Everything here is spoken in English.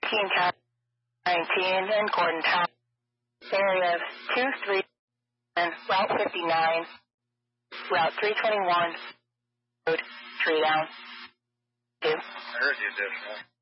Keene County 19 in Gordon Town, area of 23 and Route 59, Route 321, Road 3 down. I heard you did.